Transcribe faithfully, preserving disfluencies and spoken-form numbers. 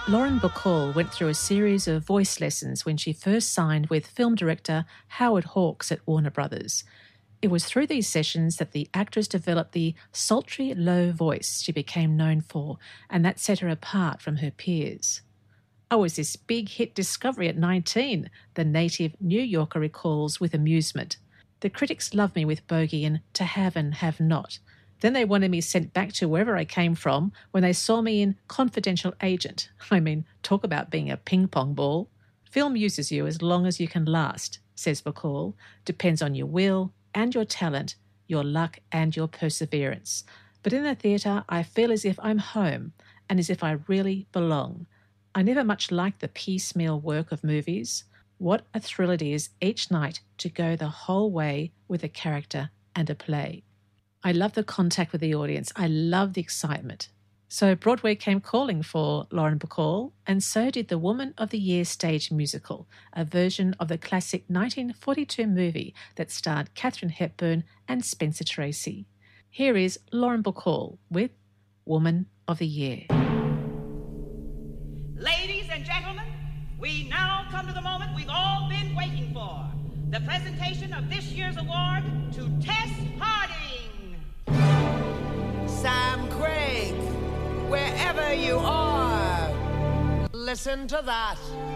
Lauren Bacall went through a series of voice lessons when she first signed with film director Howard Hawks at Warner Brothers. It was through these sessions that the actress developed the sultry, low voice she became known for, and that set her apart from her peers. "I was this big hit discovery at nineteen," the native New Yorker recalls with amusement. "The critics loved me with Bogey and To Have and Have Not. Then they wanted me sent back to wherever I came from when they saw me in Confidential Agent. I mean, talk about being a ping-pong ball. Film uses you as long as you can last," says Bacall. "Depends on your will and your talent, your luck and your perseverance. But in the theatre, I feel as if I'm home and as if I really belong. I never much liked the piecemeal work of movies. What a thrill it is each night to go the whole way with a character and a play. I love the contact with the audience. I love the excitement." So Broadway came calling for Lauren Bacall, and so did the Woman of the Year stage musical, a version of the classic nineteen forty-two movie that starred Katharine Hepburn and Spencer Tracy. Here is Lauren Bacall with Woman of the Year. Ladies and gentlemen, we now come to the moment we've all been waiting for. The presentation of this year's award to Tess Harding. Sam Craig, wherever you are, listen to that.